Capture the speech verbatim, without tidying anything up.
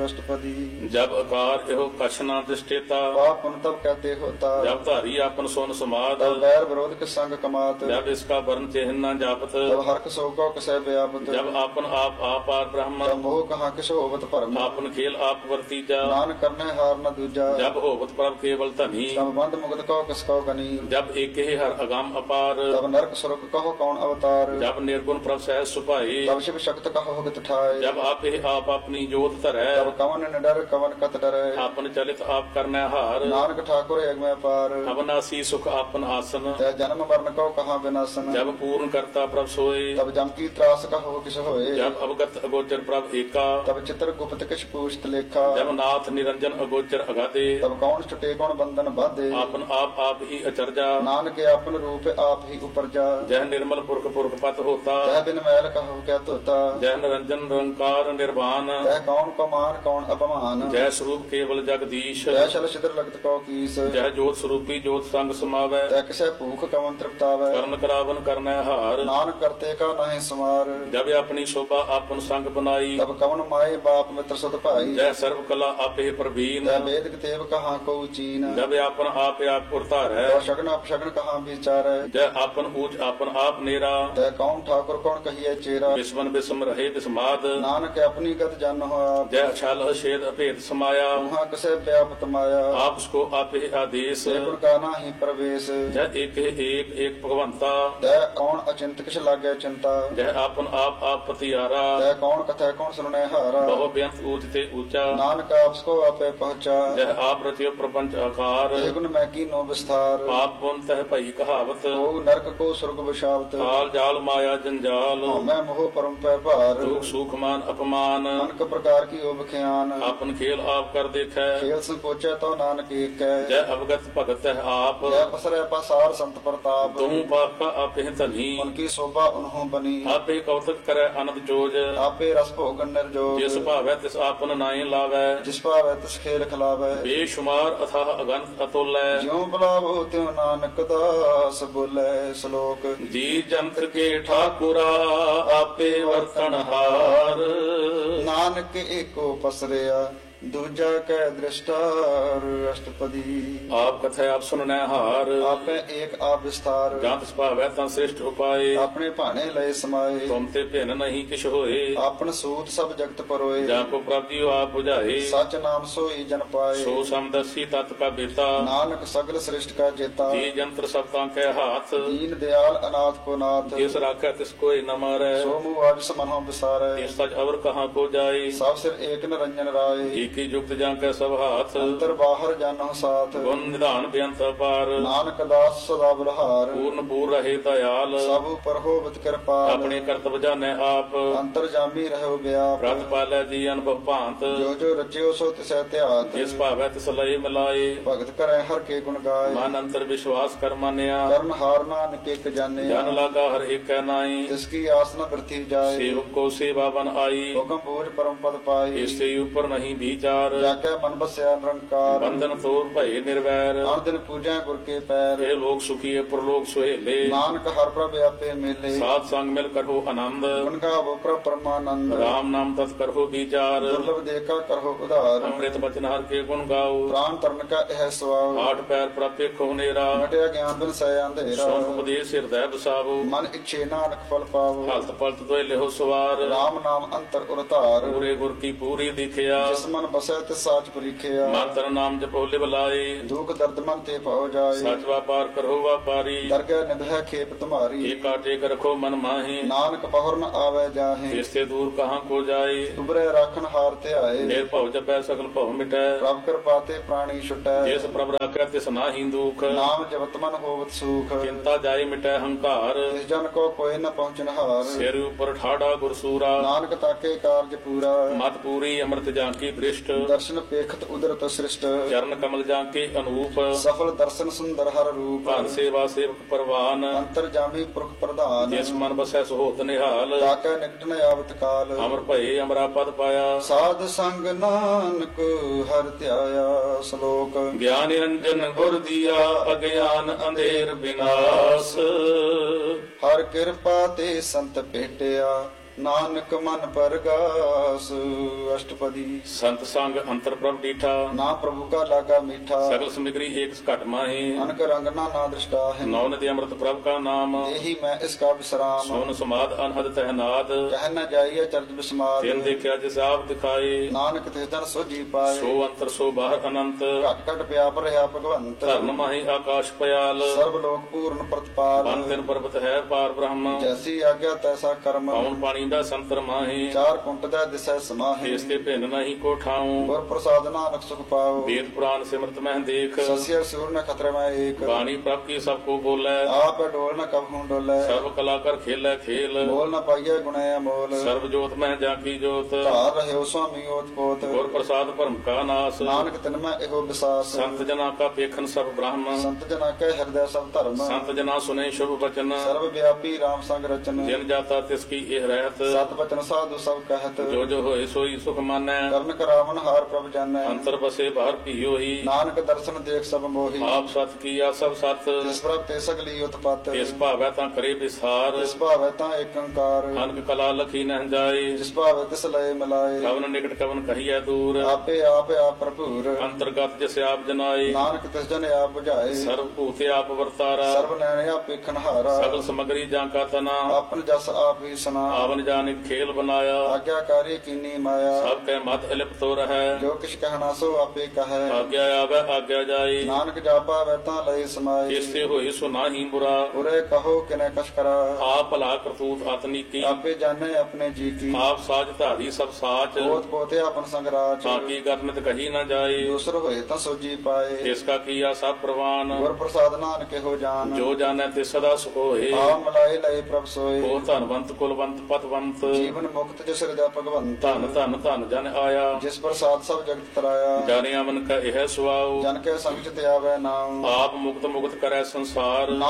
अष्टपदी। जब आकार एहो कछ न दृष्टेता, पाप पुन तब कहते होता। जब धारी आपन सोन समाद, तब बैर विरोध के संग कमात। जब इसका वर्ण चिन्ह न जापत, तब हर्क सोको कसै व्यापत। जब आपन आप आपार ब्रह्म, तब मोह कहाँ किस होवत भरम। आपन खेल आप वर्तीजा, नानक करने हार न दूजा। जब होवत प्रभ केवल धनी, तब बंद मुगत कहो किसको गनी। जब एक ही हर अगाम अपार, तब नरक सुरक कहो कौन अवतार। जब निर्गुण प्रभ सहज सुभाए, तब शिव शक्त कहो हित ठाए। जब आप ही आप अपनी जोत धरै, तब कवन निडर कवन कत डरै। आपन चलित आप करने हार, नानक ठाकुर एक में पार। अवनासी सुख आपन आसन, तै जन्म मरण को कहाँ विनाशन। जब पूर्ण करता प्रभ सोए, तब जम की त्रास कहो किस होए। जब अवगत अगोचर प्रभ एका, तब चित्र गुप्त किस पूछत लेखा। जब नाथ निरंजन अगोचर अगाधे, तब कौन छुटे कौन बंधन बाधे। आपन आप आप ही अचरजा, नानक आपन रूप आप ही उपरजा। जह निर्मल पुरख पुरख पत होता, तह बिन मैल कहो क्या तोता। जय निरंजन निरंकार निर्वाण, तह कौन को मान कौन अपमान। जय स्वरूप केवल जगदीश, तह शल छिद्र लगत को कीस। जय जोत स्वरूपी जोत संग समावै, तह किसे भूख कवन तृप्तावै। करण करावन करनै हार, नानक करते का नहीं समार। जब अपनी शोभा आपन संग बनाई, तब कवन माए बाप मित्र सुत भाई। जय सर्व कला आपे प्रवीण, तह वेद कितेब कहाँ को चीन। जब आपन आप आप उरतारै, तह शगन अपशगन कहाँ विचार। जय आपन ऊंच आपन आप नेरा, तह कौन ठाकुर कौन कहिए चेरा। विस्मन विस्म रहे विस्माद, नानक अपनी गत जन हो आप। जय छल छेद अभेद समाया, वहाँ कसे व्यापत माया। आप उसको आप ही आदेश, गुण का नाही प्रवेश। जय एक ही एक एक भगवंता, तह कौन अचिंत किस लागे चिंता। जय आपन आप आप पतियारा, तह कौन कथा कौन सुने हारा। बहु बेअंत ऊंच ते ऊंचा, नानक आपको आपे पहुँचा। जय आप रचियो प्रपंच आकार, हे गुण मैं की नो विस्तार। पाप पुन तह भई कहावत, ओ नरक को स्वर्ग विशावत। काल जाल माया जंजाल, मैं मोह परम पै भार। दुख सुख मान अपमान, अनक प्रकार की ओब ख्यान। आपन खेल आप कर देखै, खेल संकोचे तो नानक एक है। जय अवगत भगत है आप, जय पसरे पसार संत प्रताप। तुम पाप का आप ही धनी, उनकी शोभा उन्हों बनी। आप ही कौतक करे आनंद जोज, आपे रस भोगन निर्जोग। जिस भावै तिस आपन नाई लावै, जिस पावै तिस खेल खिलावै। बेशुमार अथाह अगंत अतुल, ज्यों बुलावो त्यों नानक दास बोले श्लोक। जी जंत्र के ठाकुरा आपे वर्तन हार, नानक एको पसरिया दूजा कै दृष्टार। अष्टपदी। आप कथे आप सुनने हार, आपे एक आप विस्तार। जात भावै ता श्रेष्ठ उपाय, अपने भाने लय समाये। तुम ते भिन्न नहीं किछ होए, आपन सूत सब जगत परोए। जाको प्राप्ति आप बुझाए, सच नाम सोई जन पाए। सो समदर्शी तत् का बेता, नानक सगल श्रेष्ठ का जेता। जी जंत्र सब तांके हाथ, दीन दयाल अनाथ को नाथ। जिस राखै तिस कोई न मारै, सो मुआविस मनों विसारे। इस सच अवर कहाँ को जाए, सब सिर एक निरंजन राय। की जुक्त जांके सब हाथ, अंतर बाहर जानो साथ। गुण निधान बेअंत अपार, नानक दास सदा बलहार। पूर्ण पूर रहे दयाल, सब पर होवत कृपाल। अपने कर्तव्य जाने आप, अंतर जामी रहो व्याप। व्रत पालै जी अनुभव भांत, जो जो रचियो सो तिसै त्यात। जिस भावै तिस लय मिलाए, भगत करे हर के गुण गाय। मन अंतर विश्वास कर मानिया, कर्म हार नानक एक जाने। जन लागा हर एक नाई, जिसकी आस न वृथी जाए। सेवक को सेवा बन आई, हुक्म बोझ परम पद पाए। इससे ऊपर नहीं विचार, जाके मन बसया निरंकार। बंधन तोड़ भय निर्वैर, हर दिन पूजा गुर के पैर। हे लोग सुखी प्रलोक सुहेले, नानक हर प्रभ आपे मिले। सात संग मिल करहो आनंद, गुण गावो प्रभ परमानंद। राम नाम तत् करहो विचार, दुर्लभ देखा करहो उधार। अमृत बचन हर के गुण गाओ, प्राण तरण का यह स्वभाव। आठ पैर प्राप्य खो नेरा, मटिया ज्ञान बिन सय अंधेरा। सोन उपदेश हृदय बसावो, मन इच्छे नानक फल पावो। हलत पलत दोय लेहो सवार, राम नाम अंतर उरतार। पूरे गुर की पूरी दिखिया, जिस मन बसै तिस साच परीखिया। मातर नाम जपो लिव लाए, दुख दर्द मन ते पाओ जाए। सच व्यापार करहो व्यापारी, दरगह निभै खेप तुम्हारी। एक काटे कर रखो मन माहे, नानक पहुर न आवे जाहे। इससे दूर कहाँ को जाए, तुबरे राखन हार ते आए। निर्भव जपै सकल भव मिटै, प्रभ कृपा ते प्राणी छुटै। जिस प्रभ राखै तिस नाहि दुख, नाम जपत मन होवत सुख। चिंता जाय मिटै हंकार, तिस जन को कोई न पहुँचन हार। सिर ऊपर ठाड़ा गुरसूरा, नानक ताके कार्य पूरा। मत पूरी अमृत जांकी दृष्ट, दर्शन पेखत उदरत सृष्ट। चरण कमल जांके अनूप, सफल दर्शन सुंदर हर रूप। भान सेवा सेवक परवान, अंतर जामी पुरख प्रधान। जिस मन बसै सुहोत निहाल, ताके निकट न आवत काल। अमर भये अमरा पद पाया, साध संग नानक हर ध्याया। श्लोक। ज्ञान निरंजन गुर दिया, अज्ञान अंधेर विनाश, हर कृपा ते संत भेटिया। ਨਾਨਕ ਮਨ ਪਰਗਾਸ ਅਸ਼ਟਪਦੀ। ਸੰਤ ਸੰਗ ਅੰਤਰ ਪ੍ਰਭ ਡੀਠਾ, ਨਾ ਪ੍ਰਭੂ ਕਾ ਲਾਗਾ ਮੀਠਾ। ਸਗਲ ਸਮਿਗਰੀ ਏਕ ਘਟ ਮਾਹੀ, ਅਨਕ ਰੰਗ ਨਾ ਨਾ ਦ੍ਰਿਸ਼ਟਾ ਹੈ। ਨੌ ਨਿਧਿ ਅੰਮ੍ਰਿਤ ਪ੍ਰਭ ਕਾ ਨਾਮ, ਇਹੀ ਮੈਂ ਇਸ ਕਾ ਵਿਸਰਾਮ। ਸੋਨ ਸਮਾਦ ਅਨਹਦ ਤਹਿਨਾਦ, ਕਹਿ ਨ ਜਾਈਏ ਚਰਜ ਬਿਸਮਾਦ। ਤਿਨ ਦੇਖਿਆ ਜਿਸ ਆਪ ਦਿਖਾਏ, ਨਾਨਕ ਤਿਸ ਜਨ ਸੋਜੀ ਪਾਏ। ਸੋ ਅੰਤਰ ਸੋ ਬਾਹਰ ਅਨੰਤ, ਘਟ ਘਟ ਪਿਆਪ ਰਹਾ ਭਗਵੰਤ। ਧਰਨ ਮਾਹੀ ਆਕਾਸ਼ ਪਿਆਲ, ਸਰਬ ਲੋਕ ਪੂਰਨ ਪ੍ਰਤਪਾਲ। ਬਨ ਤਿਨ ਪਰਬਤ ਹੈ ਪਾਰ ਬ੍ਰਹਮ, ਜੈਸੀ ਆਗਿਆ ਤੈਸਾ ਕਰਮ। ਪਉਣ ਪਾਣੀ ਦਾ ਸੰਤਰ ਮਾਹੀ, ਚਾਰ ਕੁੰਟ ਦਾ ਦਿਸੈ ਸਮਾਹੀ। ਇਸ ਤੇ ਭਿੰਨ ਨਹੀਂ ਕੋ ਠਾਉ, ਗੁਰ ਪ੍ਰਸਾਦ ਨਾਨਕ ਸੁਖ ਪਾਓ। ਵੇਦ ਪੁਰਾਨ ਸਿਮਰਤ ਮਹਿ ਦੇਖ, ਸਸਿਆ ਸੂਰ ਨ ਖਤਰੇ ਮੈਂ ਏਕ। ਬਾਣੀ ਪ੍ਰਭ ਕੀ ਸਭ ਕੋ ਬੋਲੇ, ਆਪ ਡੋਲ ਨ ਕਬ ਹੂੰ ਡੋਲੇ। ਸਰਬ ਕਲਾ ਕਰ ਖੇਲੇ ਖੇਲ, ਬੋਲ ਨ ਪਾਈਏ ਗੁਣੇ ਅਮੋਲ। ਸਰਬ ਜੋਤ ਮਹਿ ਜਾ ਕੀ ਜੋਤ, ਧਾਰ ਰਹਿਓ ਸੁਆਮੀ ਓਤ ਪੋਤ। ਗੁਰ ਪ੍ਰਸਾਦ ਭਰਮ ਕਾ ਨਾਸ, ਨਾਨਕ ਤਿਨ ਮੈਂ ਇਹੋ ਵਿਸਾਸ। ਸੰਤ ਜਨਾ ਕਾ ਪੇਖਨ ਸਭ ਬ੍ਰਹਮ, ਸੰਤ ਜਨਾ ਕੈ ਹਿਰਦੈ ਸਭ ਧਰਮ। ਸੰਤ ਜਨਾ ਸੁਨੇ ਸ਼ੁਭ ਬਚਨ, ਸਰਬ ਵਿਆਪੀ ਰਾਮ ਸੰਗ ਰਚਨ। ਜਿਨ ਜਾਤਾ ਤਿਸ ਕੀ ਇਹ ਰਹਿਤ, ਸਤ ਬਚਨ ਸਾਧੂ ਸਭ ਕਹਿਤ। ਜੋ ਜੋ ਹੋਏ ਸੋਈ ਸੁਖ ਮਾਨੈ, ਕਰਨ ਕਰਾਵਨ ਹਾਰ ਪ੍ਰਭ ਜਾਣੈ। ਅੰਤਰ ਬਸੇ ਬਾਹਰ ਭੀਓ ਹੀ, ਨਾਨਕ ਦਰਸ਼ਨ ਦੇਖ ਸਭ ਮੋਹੀ। ਆਪ ਸਤ ਕੀਆ ਸਭ ਸਤ, ਜਿਸ ਪ੍ਰਭ ਤੇ ਸਗਲੀ ਉਤਪਤ। ਇਸ ਭਾਵੈ ਤਾਂ ਕਰੇ ਵਿਸਾਰ, ਜਿਸ ਭਾਵੈ ਤਾਂ ਏਕੰਕਾਰ। ਅਨਕ ਕਲਾ ਲਖੀ ਨਹਿ ਜਾਏ, ਜਿਸ ਭਾਵੈ ਤਿਸ ਲਏ ਮਿਲਾਏ। ਕਵਨ ਨਿਕਟ ਕਵਨ ਕਹੀਐ ਦੂਰ, ਆਪੇ ਆਪ ਆਪ ਭਰਪੂਰ। ਅੰਤਰਗਤ ਜਿਸ ਆਪ ਜਨਾਏ, ਨਾਨਕ ਤਿਸ ਜਨ ਆਪ ਬੁਝਾਏ। ਸਰਬ ਭੂਤੇ ਆਪ ਵਰਤਾਰਾ, ਸਰਬ ਨੈਣ ਆਪ ਵੇਖਣ ਹਾਰਾ। ਸਗਲ ਸਮਗਰੀ ਜਾਂ ਕਾ ਤਨਾ, ਆਪਨ ਜਸ ਆਪ ਹੀ ਸੁਨਾ। ਆਵਨ ਜਾਨਿਕ ਖੇਲ ਬਨਾਇਆ, ਆਗਿਆਕਾਰੀ ਕੀਨੀ ਮਾਇਆ। ਸਭ ਕੈ ਮਤ ਇਲਿਪਤ ਹੋ ਰਹੈ, ਜੋ ਕਿਛ ਕਹਿਣਾ ਸੋ ਆਪੇ ਕਹੈ। ਆਗਿਆ ਆਵੈ ਆਗਿਆ ਜਾਏ, ਨਾਨਕ ਜਾਪਾ ਵੈ ਤਾਂ ਲਈ ਸਮਾਈ। ਜਿਸ ਤੇ ਹੋਏ ਸੋ ਨਾਹੀ ਬੁਰਾ, ਉਰੇ ਕਹੋ ਕਿਨੇ ਕਛ ਕਰਾ। ਆਪ ਭਲਾ ਕਰਤੂਤ ਆਤਨੀ ਕੀ, ਆਪੇ ਜਾਣੇ ਆਪਣੇ ਜੀ ਕੀ। ਆਪ ਸਾਜ ਧਾਰੀ ਸਭ ਸਾਚ, ਪੋਤ ਪੋਤੇ ਆਪਨ ਸੰਗਰਾਚ। ਤਾਂ ਕੀ ਕਰਨਿਤ ਕਹੀ ਨਾ ਜਾਏ, ਦੂਸਰ ਹੋਏ ਤਾਂ ਸੋਜੀ ਪਾਏ। ਤਿਸ ਕਾ ਕੀਆ ਸਭ ਪ੍ਰਵਾਨ, ਗੁਰ ਪ੍ਰਸਾਦ ਨਾਨਕ ਇਹੋ ਜਾਨ। ਜੋ ਜਾਣੈ ਤਿਸ ਸਦਾ ਸੁਖ ਹੋਏ, ਆ ਮਲਾਏ ਲਏ ਪ੍ਰਭ ਸੋਏ। ਉਹ ਧਨਵੰਤ ਕੁਲਵੰਤ ਪਤਵੰਤ, ਜੀਵਨ ਮੁਕਤ ਜਿਸ ਹਿਰਦੈ ਭਗਵੰਤ। ਧਨ ਧਨ ਧਨ ਜਨ ਆਇਆ, ਜਿਸ ਪ੍ਰਸਾਦ ਸਭ ਜਗਤ ਤਰਾਇਆ। ਜਾਣਿਆ ਮਨ ਕਾ ਇਹ ਸੁਆਉ, ਜਨ ਕੇ ਸੰਗ ਚ ਤੇ ਆਵੈ ਨਾਮ। ਆਪ ਮੁਕਤ ਮੁਕਤ ਕਰੈ ਸੰਸਾਰ।